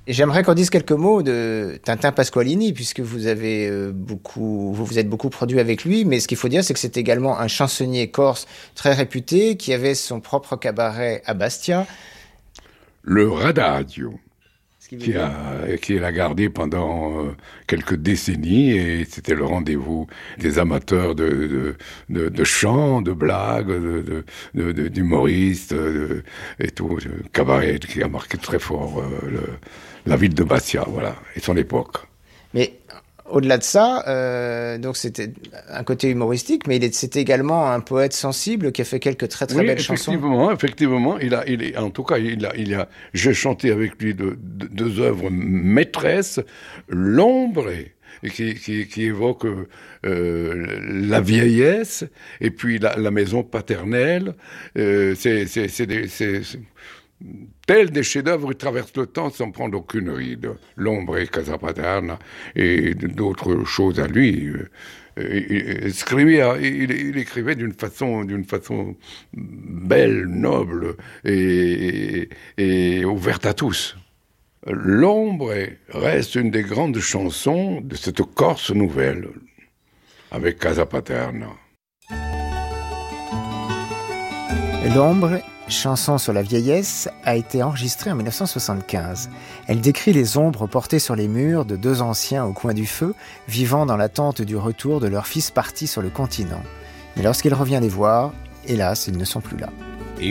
Et j'aimerais qu'on dise quelques mots de Tintin Pasqualini, puisque vous vous êtes beaucoup produit avec lui, mais ce qu'il faut dire, c'est que c'est également un chansonnier corse très réputé, qui avait son propre cabaret à Bastia. Le Radadio, Ce qui veut dire... qui l'a gardé pendant quelques décennies, et c'était le rendez-vous des amateurs de chants, de blagues, d'humoristes, et tout. Cabaret qui a marqué très fort la ville de Bastia, voilà, et son époque. Mais au-delà de ça, donc c'était un côté humoristique, mais c'était également un poète sensible qui a fait quelques très très Oui, belles chansons. effectivement, en tout cas, j'ai chanté avec lui deux œuvres maîtresses, L'ombre, et qui évoque la vieillesse, et puis la maison paternelle. Tels des chefs-d'œuvre, ils traversent le temps sans prendre aucune ride. L'ombre et Casa Paterna et d'autres choses à lui. Il écrivait d'une façon belle, noble et ouverte à tous. L'ombre reste une des grandes chansons de cette Corse nouvelle, avec Casa Paterna. L'ombre, chanson sur la vieillesse, a été enregistrée en 1975. Elle décrit les ombres portées sur les murs de deux anciens au coin du feu, vivant dans l'attente du retour de leur fils parti sur le continent. Mais lorsqu'il revient les voir, hélas, ils ne sont plus là.